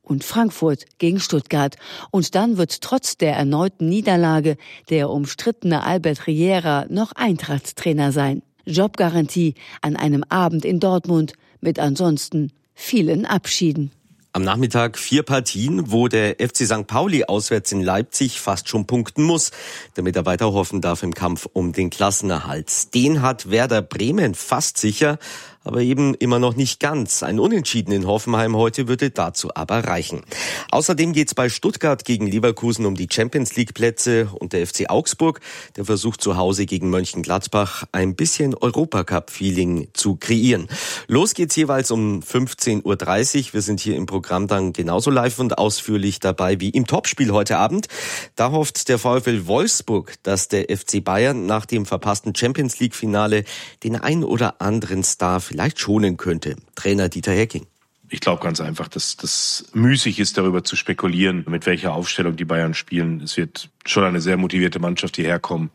und Frankfurt gegen Stuttgart. Und dann wird trotz der erneuten Niederlage der umstrittene Albert Riera noch Eintracht-Trainer sein. Jobgarantie an einem Abend in Dortmund mit ansonsten vielen Abschieden. Am Nachmittag 4 Partien, wo der FC St. Pauli auswärts in Leipzig fast schon punkten muss, damit er weiter hoffen darf im Kampf um den Klassenerhalt. Den hat Werder Bremen fast sicher, aber eben immer noch nicht ganz. Ein Unentschieden in Hoffenheim heute würde dazu aber reichen. Außerdem geht's bei Stuttgart gegen Leverkusen um die Champions-League-Plätze und der FC Augsburg, der versucht zu Hause gegen Mönchengladbach ein bisschen Europacup-Feeling zu kreieren. Los geht's jeweils um 15.30 Uhr. Wir sind hier im Programm dann genauso live und ausführlich dabei wie im Topspiel heute Abend. Da hofft der VfL Wolfsburg, dass der FC Bayern nach dem verpassten Champions-League-Finale den ein oder anderen Star vielleicht schonen könnte. Trainer Dieter Hecking. Ich glaube ganz einfach, dass das müßig ist, darüber zu spekulieren, mit welcher Aufstellung die Bayern spielen. Es wird schon eine sehr motivierte Mannschaft hierher kommen.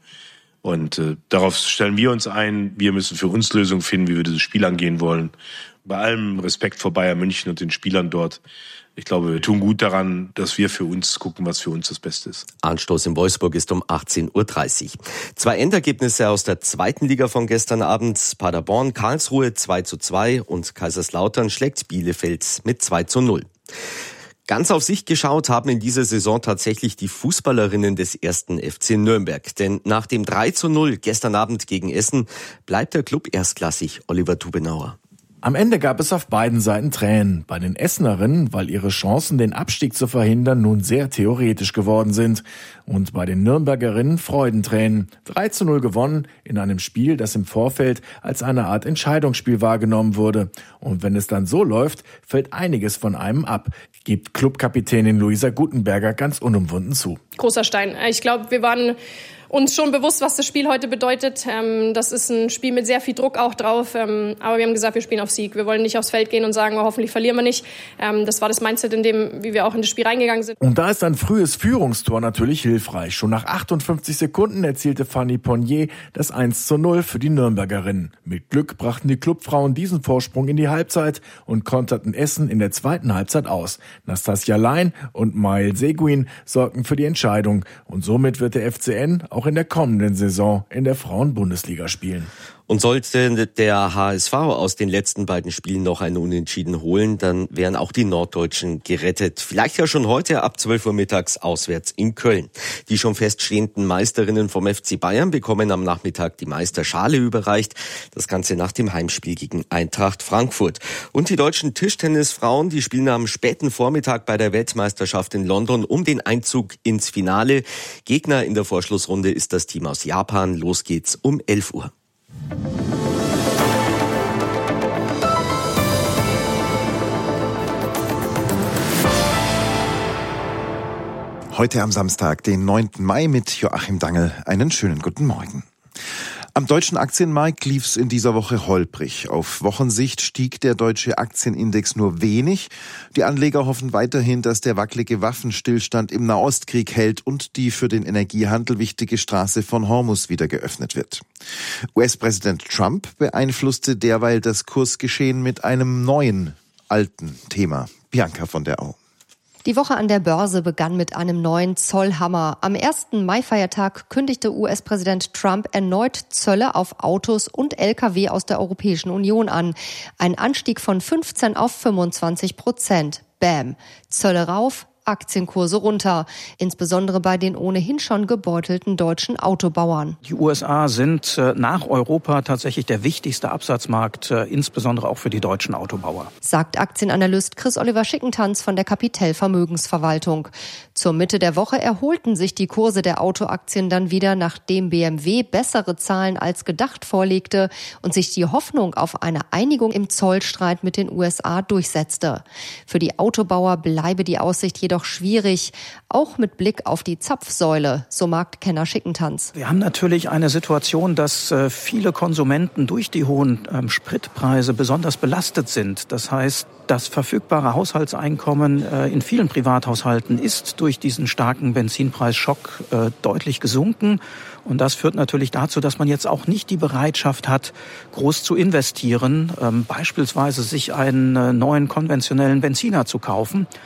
Und darauf stellen wir uns ein. Wir müssen für uns Lösungen finden, wie wir dieses Spiel angehen wollen. Bei allem Respekt vor Bayern München und den Spielern dort. Ich glaube, wir tun gut daran, dass wir für uns gucken, was für uns das Beste ist. Anstoß in Wolfsburg ist um 18.30 Uhr. 2 Endergebnisse aus der 2. Liga von gestern Abend. Paderborn, Karlsruhe 2:2 und Kaiserslautern schlägt Bielefeld mit 2:0. Ganz auf sich geschaut haben in dieser Saison tatsächlich die Fußballerinnen des 1. FC Nürnberg. Denn nach dem 3:0 gestern Abend gegen Essen bleibt der Club erstklassig. Oliver Tubenauer. Am Ende gab es auf beiden Seiten Tränen. Bei den Essenerinnen, weil ihre Chancen, den Abstieg zu verhindern, nun sehr theoretisch geworden sind. Und bei den Nürnbergerinnen Freudentränen. 3:0 gewonnen in einem Spiel, das im Vorfeld als eine Art Entscheidungsspiel wahrgenommen wurde. Und wenn es dann so läuft, fällt einiges von einem ab, gibt Clubkapitänin Luisa Gutenberger ganz unumwunden zu. Großer Stein. Ich glaube, wir waren uns schon bewusst, was das Spiel heute bedeutet. Das ist ein Spiel mit sehr viel Druck auch drauf. Aber wir haben gesagt, wir spielen auf Sieg. Wir wollen nicht aufs Feld gehen und sagen, hoffentlich verlieren wir nicht. Das war das Mindset, in dem, wie wir auch in das Spiel reingegangen sind. Und da ist ein frühes Führungstor natürlich hilfreich. Schon nach 58 Sekunden erzielte Fanny Ponnier das 1:0 für die Nürnbergerinnen. Mit Glück brachten die Clubfrauen diesen Vorsprung in die Halbzeit und konterten Essen in der zweiten Halbzeit aus. Nastasia Lein und Mail Seguin sorgten für die Entscheidung. Und somit wird der FCN auch in der kommenden Saison in der Frauen-Bundesliga spielen. Und sollte der HSV aus den letzten beiden Spielen noch einen Unentschieden holen, dann wären auch die Norddeutschen gerettet. Vielleicht ja schon heute ab 12 Uhr mittags auswärts in Köln. Die schon feststehenden Meisterinnen vom FC Bayern bekommen am Nachmittag die Meisterschale überreicht. Das Ganze nach dem Heimspiel gegen Eintracht Frankfurt. Und die deutschen Tischtennisfrauen, die spielen am späten Vormittag bei der Weltmeisterschaft in London um den Einzug ins Finale. Gegner in der Vorschlussrunde ist das Team aus Japan. Los geht's um 11 Uhr. Heute am Samstag, den 9. Mai mit Joachim Dangel. Einen schönen guten Morgen. Am deutschen Aktienmarkt lief's in dieser Woche holprig. Auf Wochensicht stieg der deutsche Aktienindex nur wenig. Die Anleger hoffen weiterhin, dass der wackelige Waffenstillstand im Nahostkrieg hält und die für den Energiehandel wichtige Straße von Hormuz wieder geöffnet wird. US-Präsident Trump beeinflusste derweil das Kursgeschehen mit einem neuen, alten Thema. Bianca von der Au. Die Woche an der Börse begann mit einem neuen Zollhammer. Am 1. Mai-Feiertag kündigte US-Präsident Trump erneut Zölle auf Autos und Lkw aus der Europäischen Union an. Ein Anstieg von 15 auf 25%. Bäm. Zölle rauf, Aktienkurse runter, insbesondere bei den ohnehin schon gebeutelten deutschen Autobauern. Die USA sind nach Europa tatsächlich der wichtigste Absatzmarkt, insbesondere auch für die deutschen Autobauer, sagt Aktienanalyst Chris-Oliver Schickentanz von der Capitel Vermögensverwaltung. Zur Mitte der Woche erholten sich die Kurse der Autoaktien dann wieder, nachdem BMW bessere Zahlen als gedacht vorlegte und sich die Hoffnung auf eine Einigung im Zollstreit mit den USA durchsetzte. Für die Autobauer bleibe die Aussicht jedoch schwierig, auch mit Blick auf die Zapfsäule, so Marktkenner Schickentanz. Wir haben natürlich eine Situation, dass viele Konsumenten durch die hohen Spritpreise besonders belastet sind. Das heißt, das verfügbare Haushaltseinkommen in vielen Privathaushalten ist durch diesen starken Benzinpreisschock deutlich gesunken. Und das führt natürlich dazu, dass man jetzt auch nicht die Bereitschaft hat, groß zu investieren, beispielsweise sich einen neuen konventionellen Benziner zu kaufen.